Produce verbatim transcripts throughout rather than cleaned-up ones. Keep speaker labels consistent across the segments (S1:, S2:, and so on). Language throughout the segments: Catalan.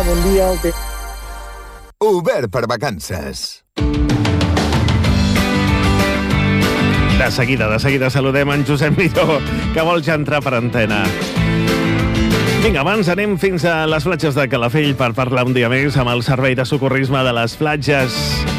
S1: bon dia. El te...
S2: Obert per vacances.
S3: De seguida, de seguida saludem en Josep Miró, que vol ja entrar per antena. Vinga, abans anem fins a les platges de Calafell per parlar un dia més amb el Servei de Socorrisme de les Platges.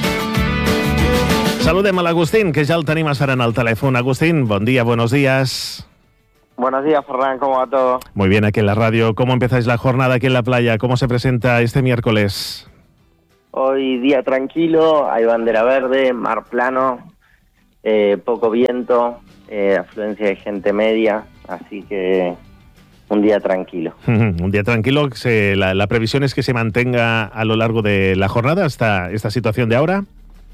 S3: Saludem a l'Agustín, que ya el tenim esperant al teléfono. Agustín, buen día, buenos días.
S4: Buenos días, Ferran, ¿cómo va todo?
S3: Muy bien, aquí en la radio. ¿Cómo empezáis la jornada aquí en la playa? ¿Cómo se presenta este miércoles?
S4: Hoy día tranquilo, hay bandera verde, mar plano, eh, poco viento, eh, afluencia de gente media, así que un día tranquilo.
S3: Un día tranquilo. Se, la, la previsión es que se mantenga a lo largo de la jornada esta, esta situación de ahora.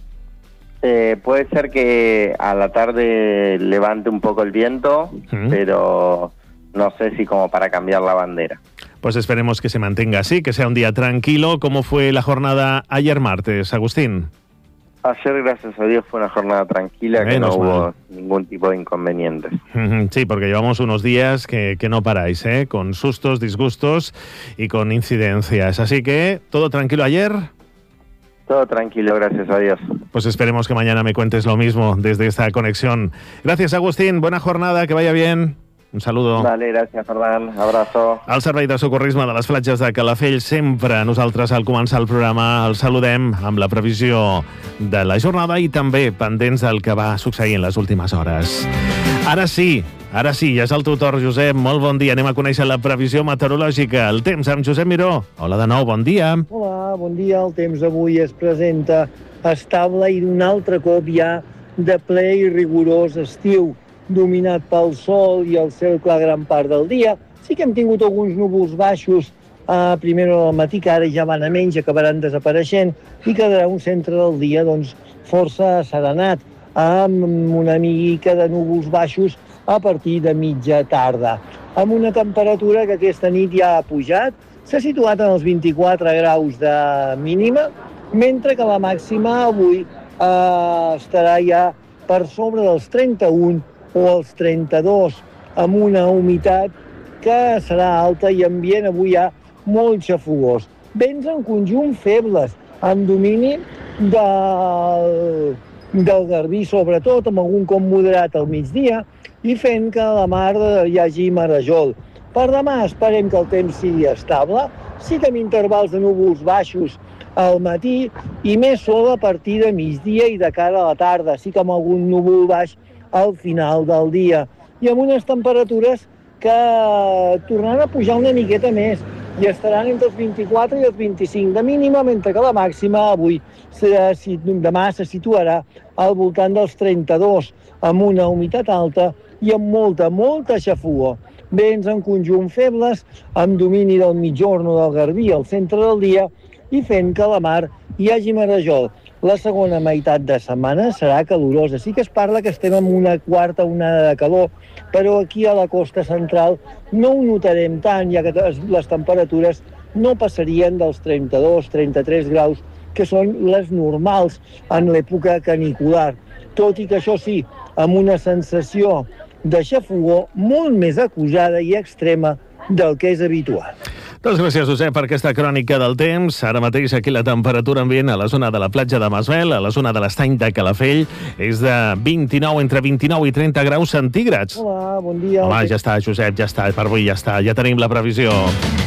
S4: Eh, puede ser que a la tarde levante un poco el viento, uh-huh. pero no sé si como para cambiar la bandera.
S3: Pues esperemos que se mantenga así, que sea un día tranquilo. ¿Cómo fue la jornada ayer martes, Agustín?
S4: Ayer, gracias a Dios, fue una jornada tranquila, que no hubo ningún tipo de inconvenientes.
S3: Sí, porque llevamos unos días que, que no paráis, ¿eh? Con sustos, disgustos y con incidencias. Así que, ¿todo tranquilo ayer?
S4: Todo tranquilo, gracias a Dios.
S3: Pues esperemos que mañana me cuentes lo mismo desde esta conexión. Gracias, Agustín. Buena jornada, que vaya bien. Un saludo.
S4: Vale, gràcies, Ferran. Abraço.
S3: El Servei de Socorrisme de les Platges de Calafell, sempre nosaltres al començar el programa el saludem amb la previsió de la jornada i també pendents del que va succeir en les últimes hores. Ara sí, ara sí, ja és el teu torn, Josep. Molt bon dia. Anem a conèixer la previsió meteorològica. El temps amb Josep Miró. Hola de nou, bon dia.
S1: Hola, bon dia. El temps avui es presenta estable i d'un altre cop ja de ple i rigorós estiu, dominat pel sol i el cel clar gran part del dia. Sí que hem tingut alguns núvols baixos a primera hora del matí, que ara ja van a menys, acabaran desapareixent, i quedarà un centre del dia doncs, força asserenat, amb una mica de núvols baixos a partir de mitja tarda. Amb una temperatura que aquesta nit ja ha pujat, s'ha situat en els vint-i-quatre graus de mínima, mentre que la màxima avui eh, estarà ja per sobre dels trenta-un o els trenta-dos, amb una humitat que serà alta i ambient avui ja molt xafogós. Vents en conjunt febles, amb domini del, del Garbí, sobretot, amb algun com moderat al migdia, i fent que a la mar hi hagi marejol. Per demà esperem que el temps sigui estable, sí que amb intervals de núvols baixos al matí i més sol a partir de migdia i de cara a la tarda, sí que amb algun núvol baix al final del dia, i amb unes temperatures que tornaran a pujar una miqueta més i estaran entre els vint-i-quatre i els vint-i-cinc de mínima, mentre que la màxima avui serà, demà se situarà al voltant dels trenta-dos, amb una humitat alta i amb molta, molta xafogor. Vents en conjunt febles, amb domini del mitjorn o del Garbí al centre del dia i fent que a la mar hi hagi marejol. La segona meitat de setmana serà calorosa. Sí que es parla que estem en una quarta onada de calor, però aquí a la costa central no ho notarem tant, ja que les temperatures no passarien dels trenta-dos a trenta-tres graus, que són les normals en l'època canicular. Tot i que això sí, amb una sensació de xafogor molt més acusada i extrema del que és habitual.
S3: Doncs gràcies, Josep, per aquesta crònica del temps. Ara mateix aquí la temperatura ambient a la zona de la platja de Masvel, a la zona de l'estany de Calafell, és de vint-i-nou, entre vint-i-nou i trenta graus centígrads.
S1: Hola, bon dia.
S3: Home, ja està, Josep, ja està, per avui ja està, ja tenim la previsió.